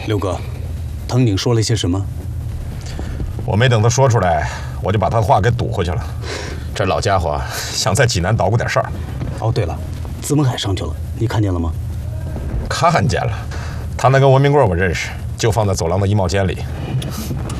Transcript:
六哥，藤井说了些什么？ 我没等他说出来，我就把他的话给堵回去了。这老家伙想在济南捣鼓点事儿。 哦，对了，资文海上去了，你看见了吗？ 看见了，他那根文明棍我认识，就放在走廊的衣帽间里。